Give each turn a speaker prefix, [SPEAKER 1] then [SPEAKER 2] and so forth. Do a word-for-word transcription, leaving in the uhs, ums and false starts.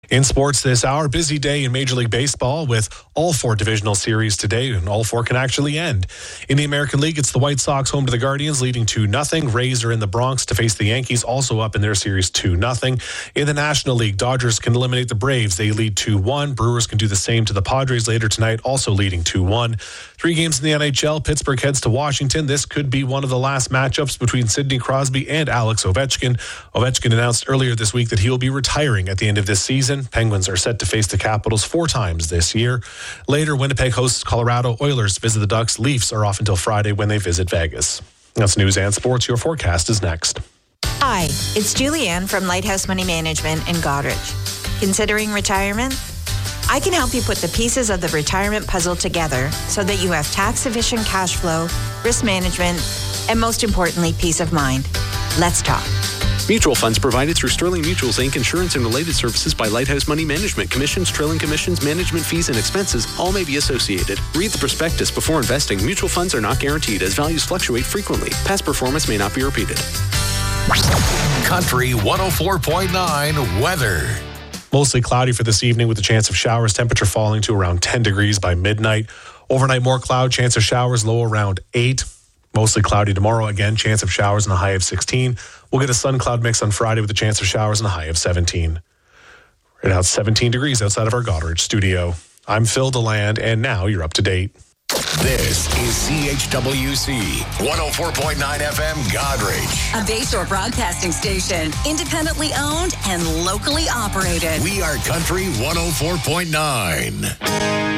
[SPEAKER 1] In sports this hour, busy day in Major League Baseball with all four divisional series today, and all four can actually end. In the American League, it's the White Sox home to the Guardians, leading two nothing. Rays are in the Bronx to face the Yankees, also up in their series two nothing. In the National League, Dodgers can eliminate the Braves. They lead two one. Brewers can do the same to the Padres later tonight, also leading two one. Three games in the N H L. Pittsburgh heads to Washington. This could be one of the last matchups between Sidney Crosby and Alex Ovechkin. Ovechkin announced earlier this week that he will be retiring at the end of this season. Penguins are set to face the Capitals four times this year. Later, Winnipeg hosts Colorado. Oilers visit the Ducks. Leafs are off until Friday when they visit Vegas. That's news and sports. Your forecast is next.
[SPEAKER 2] Hi, it's Julianne from Lighthouse Money Management in Goderich. Considering retirement? I can help you put the pieces of the retirement puzzle together so that you have tax-efficient cash flow, risk management, and most importantly, peace of mind. Let's talk.
[SPEAKER 3] Mutual funds provided through Sterling Mutuals, Incorporated. Insurance and related services by Lighthouse Money Management. Commissions, trailing commissions, management fees, and expenses all may be associated. Read the prospectus before investing. Mutual funds are not guaranteed as values fluctuate frequently. Past performance may not be repeated.
[SPEAKER 4] Country one oh four point nine weather.
[SPEAKER 1] Mostly cloudy for this evening with a chance of showers. Temperature falling to around ten degrees by midnight. Overnight, more cloud, chance of showers, low around eight. Mostly cloudy tomorrow. Again, chance of showers and a high of sixteen. We'll get a sun-cloud mix on Friday with a chance of showers and a high of seventeen. Right now, it's seventeen degrees outside of our Goderich studio. I'm Phil DeLand, and now you're up to date.
[SPEAKER 4] This is C H W C one oh four point nine F M Goderich.
[SPEAKER 5] A Bayshore broadcasting station, independently owned and locally operated.
[SPEAKER 4] We are Country one oh four point nine.